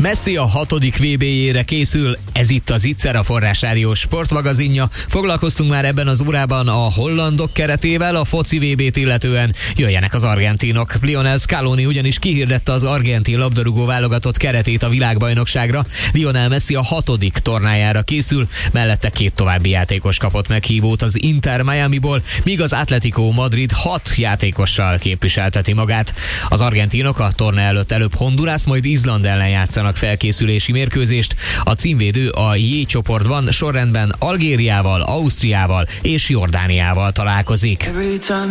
Messi a 6. VB-jére készül, ez itt az Ittszer, a Forrás Rádió sportmagazinja. Foglalkoztunk már ebben az órában a hollandok keretével, a foci VB-t illetően jöjjenek az argentinok. Lionel Scaloni ugyanis kihirdette az argentin labdarúgó válogatott keretét a világbajnokságra. Lionel Messi a 6. tornájára készül, mellette 2 további játékos kapott meghívót az Inter Miamiból, míg az Atletico Madrid 6 játékossal képviselteti magát. Az argentinok a torna előtt előbb Honduras, majd Izland ellen játszanak felkészülési mérkőzést. A címvédő a J csoportban sorrendben Algériával, Ausztriával és Jordániával találkozik.